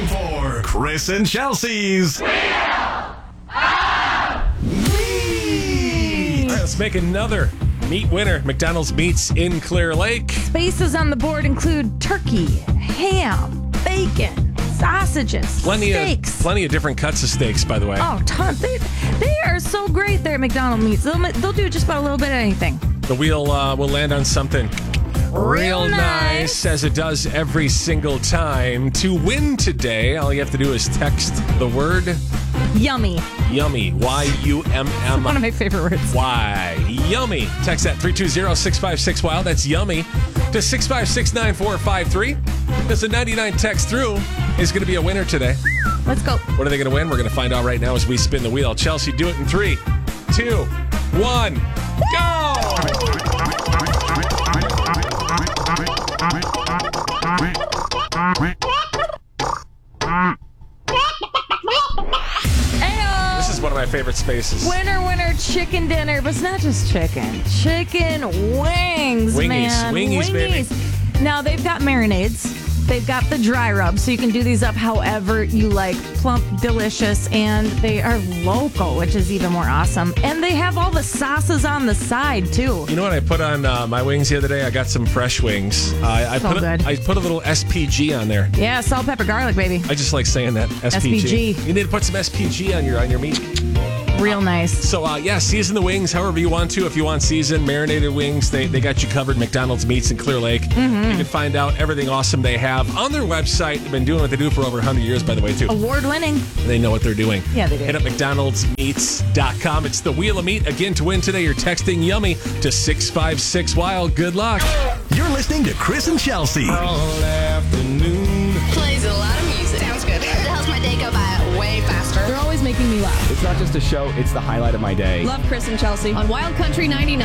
time for Chris and Chelsea's All right, let's make another meat winner. McDonald's Meats in Clear Lake. Spaces on the board include turkey, ham, bacon, sausages, steaks. Plenty of different cuts of steaks, by the way. Oh, tons. They are so great there at McDonald's Meats. They'll do just about a little bit of anything. The wheel will land on something real nice, as it does every single time. To win today, all you have to do is text the word Yummy. yummy. Y-U-M-M. One of my favorite words. Why? Yummy. Text that 320-656-WILD. That's yummy. To 656-9453. Because the 99 text through is going to be a winner today. Let's go. What are they going to win? We're going to find out right now as we spin the wheel. Chelsea, do it in 3, 2, 1, go! Ayo! This is one of my favorite spaces. Winner, chicken dinner. But it's not just chicken. Chicken wings, Wingies. man. Wingies, baby. Now, they've got marinades. They've got the dry rub, so you can do these up however you like. Plump, delicious, and they are local, which is even more awesome. And they have all the sauces on the side, too. You know what I put on my wings the other day? I got some fresh wings. I So good. put a little SPG on there. Yeah, salt, pepper, garlic, baby. I just like saying that. SPG. You need to put some SPG on your meat. Real nice. So, season the wings however you want to. If you want seasoned, marinated wings, they got you covered. McDonald's Meats in Clear Lake. Mm-hmm. You can find out everything awesome they have on their website. They've been doing what they do for over 100 years, by the way, too. Award-winning. They know what they're doing. Yeah, they do. Hit up McDonald'smeats.com. It's the Wheel of Meat. Again, to win today, you're texting YUMMY to 656-WILD. Good luck. You're listening to Chris and Chelsea. All afternoon. Plays a lot of music. Sounds good. It helps my day go by way faster. They're always making me laugh. It's not just a show, it's the highlight of my day. Love Chris and Chelsea on Wild Country 99.